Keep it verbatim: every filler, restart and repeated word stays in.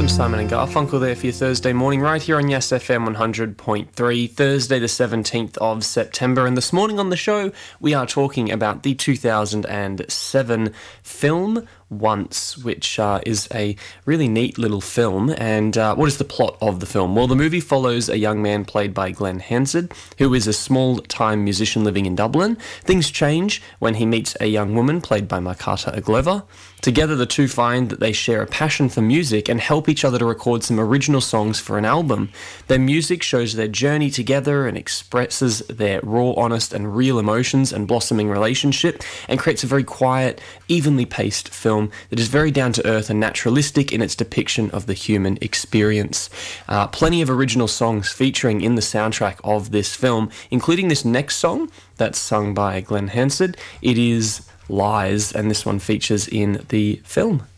Some Simon and Garfunkel there for your Thursday morning right here on Yes F M one hundred point three, Thursday the seventeenth of September. And this morning on the show, we are talking about the two thousand seven film Once, which uh, is a really neat little film. And uh, what is the plot of the film? Well, the movie follows a young man played by Glenn Hansard, who is a small-time musician living in Dublin. Things change when he meets a young woman played by Markata Aglova. Together, the two find that they share a passion for music and help each other to record some original songs for an album. Their music shows their journey together and expresses their raw, honest and real emotions and blossoming relationship, and creates a very quiet, evenly paced film that is very down-to-earth and naturalistic in its depiction of the human experience. Uh, plenty of original songs featuring in the soundtrack of this film, including this next song that's sung by Glenn Hansard. It is Lies, and this one features in the film.